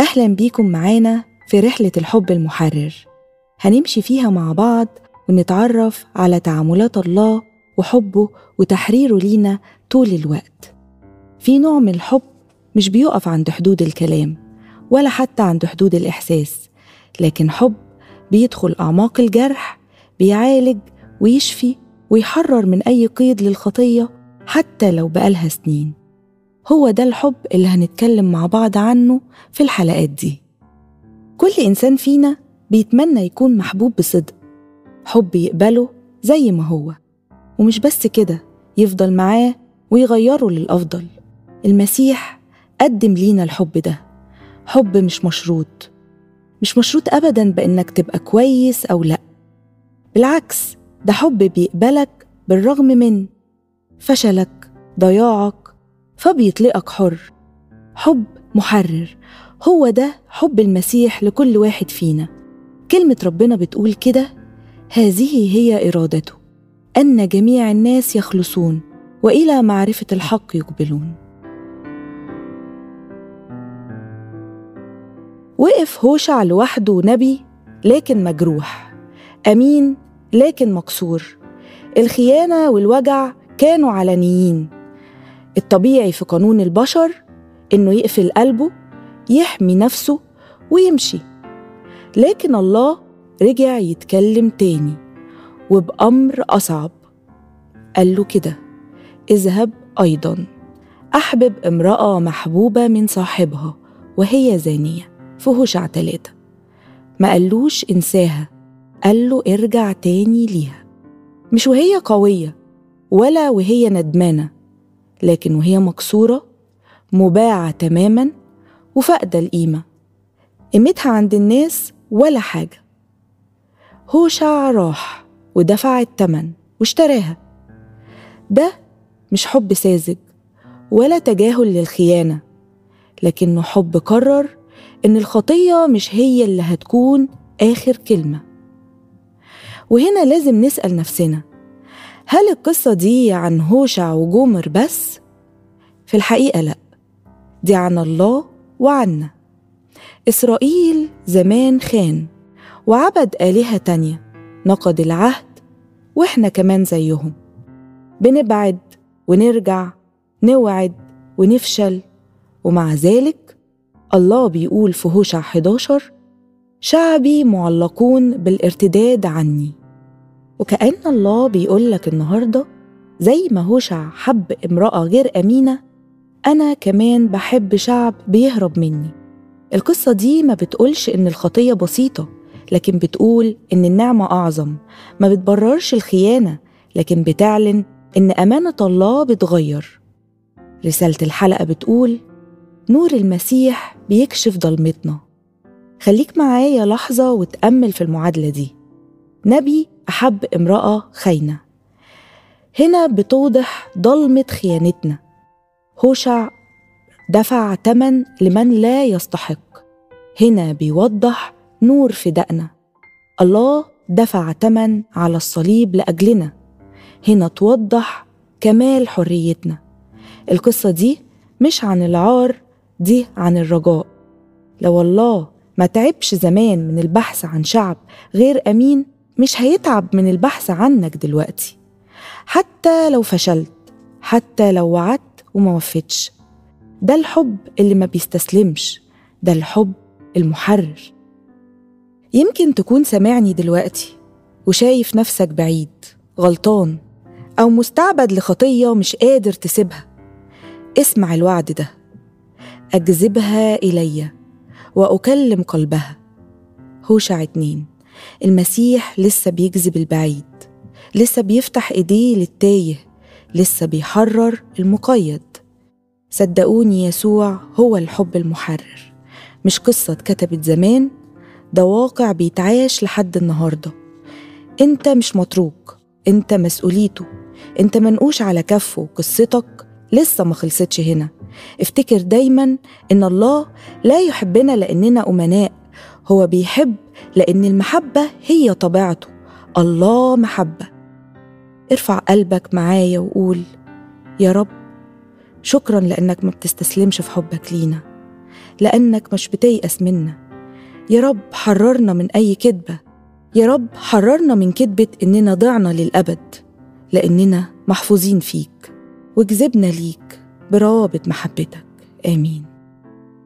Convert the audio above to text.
أهلا بيكم معانا في رحلة الحب المحرر. هنمشي فيها مع بعض ونتعرف على تعاملات الله وحبه وتحريره لينا طول الوقت. في نوع من الحب مش بيقف عند حدود الكلام ولا حتى عند حدود الإحساس، لكن حب بيدخل أعماق الجرح، بيعالج ويشفي ويحرر من أي قيد للخطية حتى لو بقالها سنين. هو ده الحب اللي هنتكلم مع بعض عنه في الحلقات دي. كل إنسان فينا بيتمنى يكون محبوب بصدق، حب يقبله زي ما هو، ومش بس كده، يفضل معاه ويغيره للأفضل. المسيح قدم لينا الحب ده، حب مش مشروط أبداً بإنك تبقى كويس أو لأ. بالعكس، ده حب بيقبلك بالرغم من فشلك، ضياعك، فبيطلقك حر. حب محرر، هو ده حب المسيح لكل واحد فينا. كلمة ربنا بتقول كده: هذه هي إرادته، أن جميع الناس يخلصون وإلى معرفة الحق يقبلون. وقف هوشع لوحده نبي لكن مجروح، أمين لكن مكسور. الخيانة والوجع كانوا علنيين. الطبيعي في قانون البشر إنه يقفل قلبه، يحمي نفسه ويمشي، لكن الله رجع يتكلم تاني وبأمر أصعب. قال له كده: اذهب أيضا أحبب امرأة محبوبة من صاحبها وهي زانية، في هوشع 3. ما قالوش انساها، قال له ارجع تاني ليها، مش وهي قوية ولا وهي ندمانة، لكن وهي مكسورة، مباعة تماماً وفقدة القيمة، قيمتها عند الناس ولا حاجة. هوشع راح ودفع الثمن واشتراها. ده مش حب ساذج ولا تجاهل للخيانة، لكنه حب قرر إن الخطية مش هي اللي هتكون آخر كلمة. وهنا لازم نسأل نفسنا: هل القصة دي عن هوشع وجومر بس؟ في الحقيقة لأ، دي عن الله وعنا. إسرائيل زمان خان وعبد آلهة تانية، نقض العهد، وإحنا كمان زيهم، بنبعد ونرجع، نوعد ونفشل، ومع ذلك الله بيقول في هوشع 11: شعبي معلقون بالارتداد عني. وكأن الله بيقولك النهاردة: زي ما هوشع حب امرأة غير أمينة، أنا كمان بحب شعب بيهرب مني. القصة دي ما بتقولش إن الخطية بسيطة، لكن بتقول إن النعمة أعظم. ما بتبررش الخيانة، لكن بتعلن إن أمانة الله بتغير. رسالة الحلقة بتقول: نور المسيح بيكشف ضلمتنا. خليك معايا لحظة وتأمل في المعادلة دي. نبي أحب امرأة خاينة، هنا بتوضح ضلمة خيانتنا. هوشع دفع تمن لمن لا يستحق، هنا بيوضح نور فدائنا. الله دفع تمن على الصليب لأجلنا، هنا توضح كمال حريتنا. القصة دي مش عن العار، دي عن الرجاء. لو الله ما تعبش زمان من البحث عن شعب غير أمين، مش هيتعب من البحث عنك دلوقتي. حتى لو فشلت، حتى لو وعدت وما وفتش، ده الحب اللي ما بيستسلمش، ده الحب المحرر. يمكن تكون سامعني دلوقتي وشايف نفسك بعيد، غلطان، أو مستعبد لخطية مش قادر تسيبها. اسمع الوعد ده: أجذبها إلي وأكلم قلبها. هوشع 2. المسيح لسه بيجذب البعيد، لسه بيفتح إيديه للتايه، لسه بيحرر المقيد. صدقوني، يسوع هو الحب المحرر، مش قصة اتكتبت زمان، ده واقع بيتعاش لحد النهاردة. انت مش متروك، انت مسؤوليته، انت منقوش على كفه. قصتك لسه ما خلصتش هنا. افتكر دايما ان الله لا يحبنا لأننا أمناء، هو بيحب لأن المحبة هي طبيعته. الله محبة. ارفع قلبك معايا وقول: يا رب، شكرا لأنك ما بتستسلمش في حبك لينا. لأنك مش بتيأس منا. يا رب حررنا من أي كذبة، يا رب حررنا من كذبة إننا ضعنا للأبد، لأننا محفوظين فيك وجذبنا ليك بروابط محبتك. آمين.